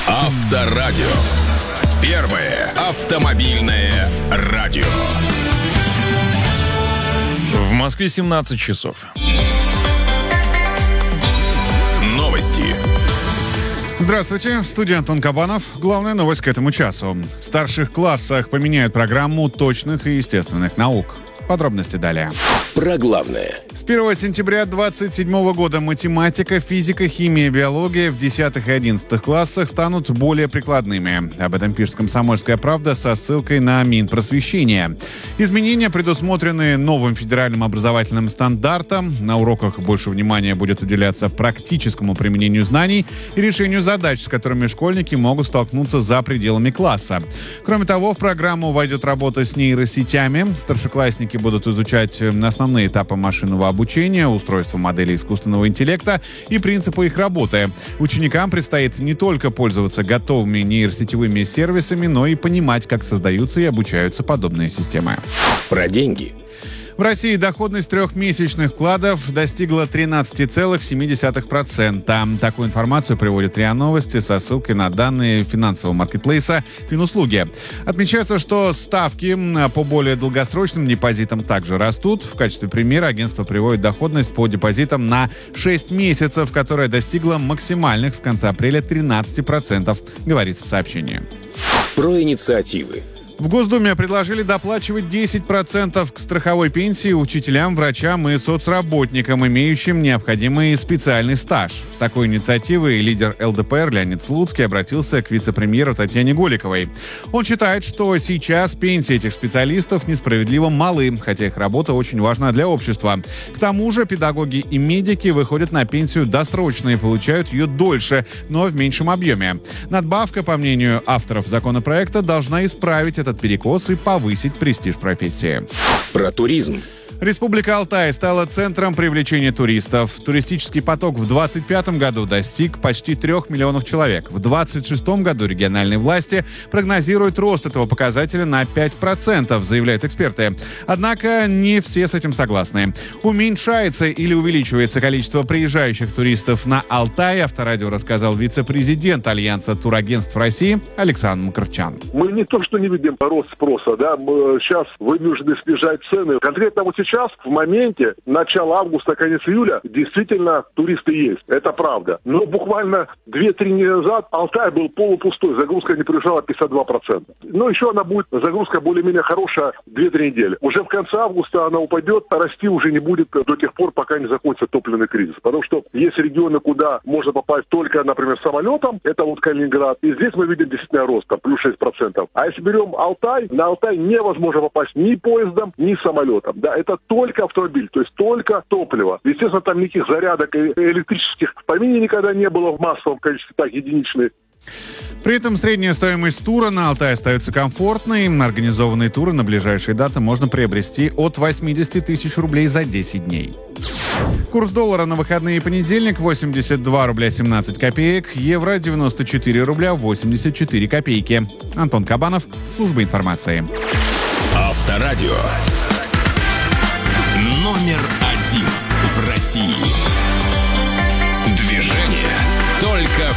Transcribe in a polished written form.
Авторадио. Первое автомобильное радио. В Москве 17 часов. Новости. Здравствуйте, в студии Антон Кабанов. Главная новость к этому часу. В старших классах поменяют программу точных и естественных наук. Подробности далее. Про главное. С 1 сентября 2027 года математика, физика, химия и биология в 10 и 11 классах станут более прикладными. Об этом пишет «Комсомольская правда» со ссылкой на Минпросвещение. Изменения предусмотрены новым федеральным образовательным стандартом. На уроках больше внимания будет уделяться практическому применению знаний и решению задач, с которыми школьники могут столкнуться за пределами класса. Кроме того, в программу войдет работа с нейросетями. Старшеклассники будут изучать основные этапы машинного обучения, устройства моделей искусственного интеллекта и принципы их работы. Ученикам предстоит не только пользоваться готовыми нейросетевыми сервисами, но и понимать, как создаются и обучаются подобные системы. Про деньги. В России доходность трехмесячных вкладов достигла 13,7%. Такую информацию приводит РИА Новости со ссылкой на данные финансового маркетплейса «Финуслуги». Отмечается, что ставки по более долгосрочным депозитам также растут. В качестве примера агентство приводит доходность по депозитам на 6 месяцев, которая достигла максимальных с конца апреля 13%, говорится в сообщении. Про инициативы. В Госдуме предложили доплачивать 10% к страховой пенсии учителям, врачам и соцработникам, имеющим необходимый специальный стаж. С такой инициативой лидер ЛДПР Леонид Слуцкий обратился к вице-премьеру Татьяне Голиковой. Он считает, что сейчас пенсии этих специалистов несправедливо малы, хотя их работа очень важна для общества. К тому же педагоги и медики выходят на пенсию досрочно и получают ее дольше, но в меньшем объеме. Надбавка, по мнению авторов законопроекта, должна исправить этот перекос и повысить престиж профессии. Про туризм. Республика Алтай стала центром привлечения туристов. Туристический поток в 2025 году достиг почти 3 миллионов человек. В 2026 году региональные власти прогнозируют рост этого показателя на 5%, заявляют эксперты. Однако не все с этим согласны. Уменьшается или увеличивается количество приезжающих туристов на Алтай, Авторадио рассказал вице-президент Альянса турагентств России Александр Макарчан. Мы не то, что не видим рост спроса, да, мы сейчас вынуждены снижать цены. Конкретно вот сейчас, в моменте, начала августа, конец июля, действительно туристы есть. Это правда. Но буквально 2-3 недели назад Алтай был полупустой. Загрузка не превышала 52%. Но еще она будет, загрузка более-менее хорошая 2-3 недели. Уже в конце августа она упадет, а расти уже не будет до тех пор, пока не закончится топливный кризис. Потому что есть регионы, куда можно попасть только, например, самолетом. Это вот Калининград. И здесь мы видим действительно рост, плюс 6%. А если берем Алтай, на Алтай невозможно попасть ни поездом, ни самолетом. Да, это только автомобиль, то есть только топливо. Естественно, там никаких зарядок электрических в помине никогда не было в массовом количестве, так, единичные. При этом средняя стоимость тура на Алтай остается комфортной. Организованные туры на ближайшие даты можно приобрести от 80 тысяч рублей за 10 дней. Курс доллара на выходные и понедельник 82 рубля 17 копеек, евро 94 рубля 84 копейки. Антон Кабанов, служба информации. Авторадио. Номер 1 в России. Движение только